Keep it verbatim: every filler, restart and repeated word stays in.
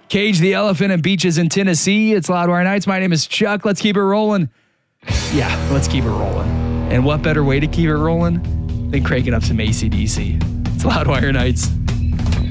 Cage the Elephant and Beaches in Tennessee. It's Loudwire Nights. My name is Chuck. Let's keep it rolling. Yeah, let's keep it rolling. And what better way to keep it rolling than cranking up some A C D C? It's Loudwire Nights.